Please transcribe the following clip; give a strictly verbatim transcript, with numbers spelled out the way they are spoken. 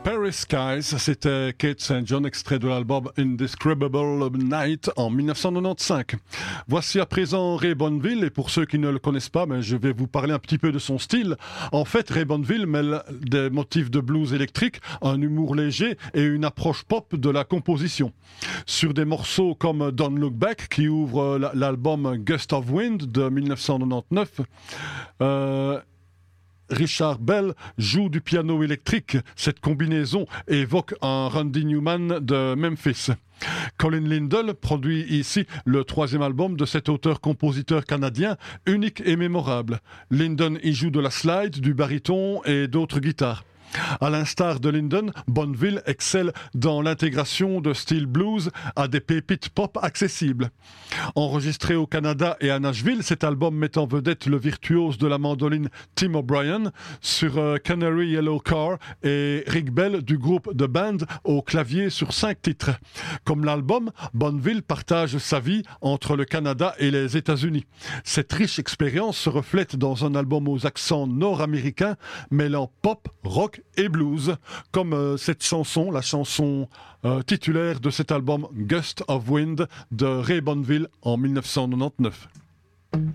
Paris Skies, c'était Kate Saint John, extrait de l'album Indescribable Night en mille neuf cent quatre-vingt-quinze. Voici à présent Ray Bonneville, et pour ceux qui ne le connaissent pas, ben, je vais vous parler un petit peu de son style. En fait, Ray Bonneville mêle des motifs de blues électrique, un humour léger et une approche pop de la composition. Sur des morceaux comme Don't Look Back, qui ouvre l'album Gust of Wind de mille neuf cent quatre-vingt-dix-neuf, euh, Richard Bell joue du piano électrique. Cette combinaison évoque un Randy Newman de Memphis. Colin Lyndall produit ici le troisième album de cet auteur-compositeur canadien, unique et mémorable. Lyndon y joue de la slide, du baryton et d'autres guitares. À l'instar de Lyndon, Bonneville excelle dans l'intégration de style blues à des pépites pop accessibles. Enregistré au Canada et à Nashville, cet album met en vedette le virtuose de la mandoline Tim O'Brien sur euh, Canary Yellow Car et Rick Bell du groupe The Band au clavier sur cinq titres. Comme l'album, Bonneville partage sa vie entre le Canada et les États-Unis. Cette riche expérience se reflète dans un album aux accents nord-américains mêlant pop, rock et blues, comme euh, cette chanson, la chanson euh, titulaire de cet album Gust of Wind de Ray Bonneville en mille neuf cent quatre-vingt-dix-neuf.